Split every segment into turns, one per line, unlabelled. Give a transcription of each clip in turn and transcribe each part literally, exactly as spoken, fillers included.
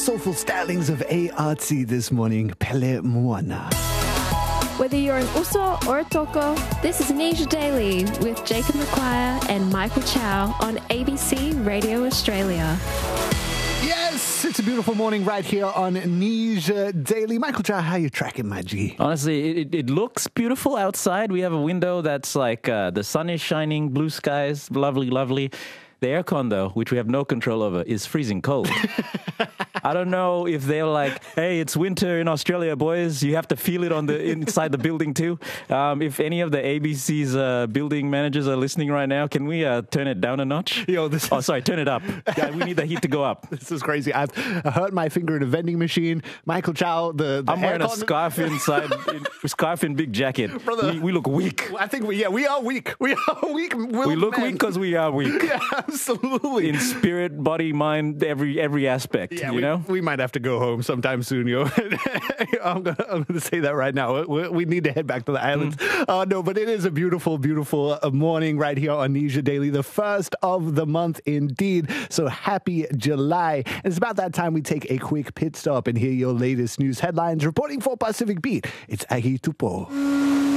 Soulful stylings of A R T this morning, Pele Moana.
Whether you're an Uso or a Toko, this is Nisha Daily with Jacob McQuire and Michael Chow on A B C Radio Australia.
Yes, it's a beautiful morning right here on Nisha Daily. Michael Chow, how you tracking, my G?
Honestly, it, it looks beautiful outside. We have a window that's like uh, the sun is shining, blue skies, lovely, lovely. The aircon, though, which we have no control over, is freezing cold. I don't know if they're like, hey, it's winter in Australia, boys. You have to feel it on the inside the building too. Um, if any of the A B C's uh, building managers are listening right now, can we uh, turn it down a notch?
Yo, this is...
Oh, sorry, turn it up. Yeah, we need the heat to go up.
This is crazy. I've hurt my finger in a vending machine. Michael Chow, the, the
I'm wearing
aircon...
a scarf inside, in, scarf and big jacket.
Brother,
we, we look weak.
I think we, yeah, we are weak. We are weak.
We look men. weak because we are weak.
Yeah, absolutely.
In spirit, body, mind, every every aspect.
Yeah,
you
we,
know,
we might have to go home sometime soon, yo. I'm gonna, I'm gonna say that right now. We, we need to head back to the islands. Mm. Uh, no, but it is a beautiful, beautiful morning right here on Nisha Daily, the first of the month indeed. So happy July. And it's about that time we take a quick pit stop and hear your latest news headlines. Reporting for Pacific Beat, it's Agi Tupo.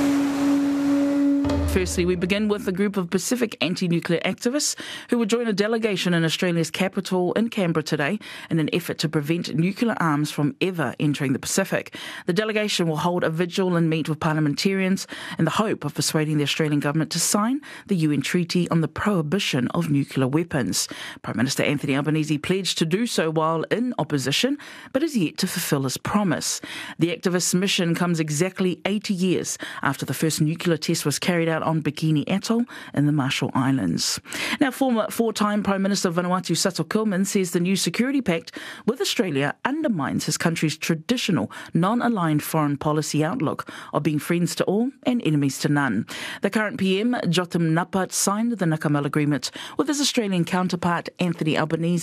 Firstly, we begin with a group of Pacific anti-nuclear activists who will join a delegation in Australia's capital in Canberra today in an effort to prevent nuclear arms from ever entering the Pacific. The delegation will hold a vigil and meet with parliamentarians in the hope of persuading the Australian government to sign the U N Treaty on the Prohibition of Nuclear Weapons. Prime Minister Anthony Albanese pledged to do so while in opposition, but is yet to fulfil his promise. The activists' mission comes exactly eighty years after the first nuclear test was carried out on Bikini Atoll in the Marshall Islands. Now, former four-time Prime Minister Vanuatu Sato Kilman says the new security pact with Australia undermines his country's traditional non-aligned foreign policy outlook of being friends to all and enemies to none. The current P M, Jotham Napat, signed the Nakamel Agreement with his Australian counterpart Anthony Albanese